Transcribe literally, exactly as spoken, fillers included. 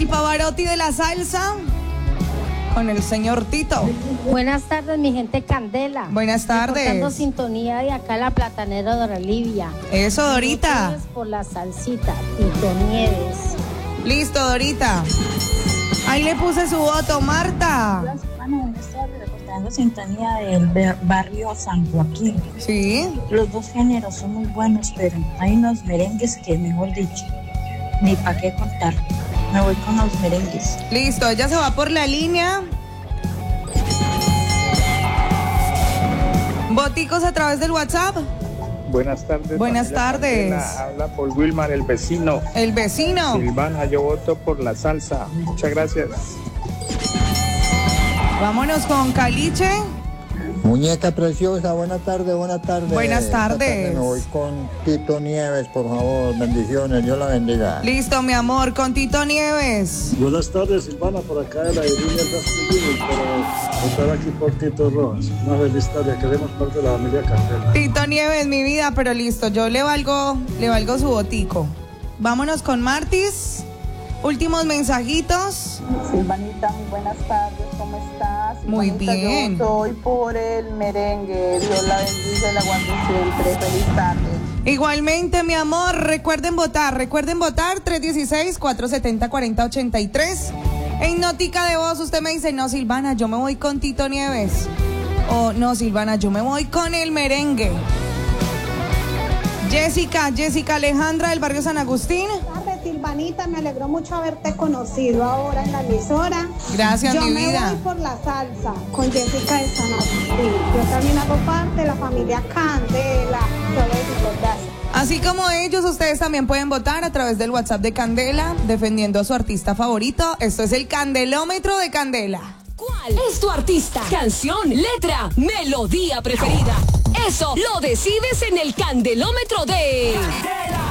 el Pavarotti de la salsa con el señor Tito. Buenas tardes, mi gente Candela. Buenas tardes. Reportando sintonía de acá la platanera Dora Livia. Eso, Dorita. Gracias por la salsita, Tito Nieves. Listo, Dorita. Ahí le puse su voto, Marta. Hola, hermano, buenas tardes. Reportando sintonía del barrio San Joaquín. Sí. Los dos géneros son muy buenos, pero hay unos merengues que, mejor dicho, ni para qué contar. Me voy con los merengues. Listo, ella se va por la línea. Boticos a través del WhatsApp. Buenas tardes. Buenas tardes. Candela, habla por Wilmar, el vecino. El vecino. Silvana, yo voto por la salsa. Muchas gracias. Vámonos con Caliche. Muñeca preciosa, buenas tardes, buenas tardes. Buenas Esta tardes. tarde me voy con Tito Nieves, por favor, bendiciones, Dios la bendiga. Listo, mi amor, con Tito Nieves. Buenas tardes, Silvana, por acá de la línea Rasputin, pero estar aquí por Tito Rojas. Una feliz tarde, queremos parte de la familia Candela. Tito Nieves, mi vida, pero listo, yo le valgo, le valgo su botico. Vámonos con Martis. Últimos mensajitos. Silvanita, muy buenas tardes, ¿cómo estás? Muy Silvanita, bien. Yo soy por el merengue, Dios la bendice, la aguante siempre, feliz tarde. Igualmente, mi amor, recuerden votar, recuerden votar tres uno seis, cuatro siete cero, cuatro cero ocho tres. En notica de voz usted me dice, no, Silvana, yo me voy con Tito Nieves. O no, Silvana, yo me voy con el merengue. Jessica, Jessica Alejandra del barrio San Agustín. Silvanita, me alegró mucho haberte conocido ahora en la emisora. Gracias, Yo mi me vida. voy por la salsa con Jessica de San Agustín. Yo también hago parte de la familia Candela. Todo eso, gracias. Así como ellos, ustedes también pueden votar a través del WhatsApp de Candela, defendiendo a su artista favorito. Esto es el Candelómetro de Candela. ¿Cuál es tu artista? Canción, letra, melodía preferida. Eso lo decides en el Candelómetro de Candela.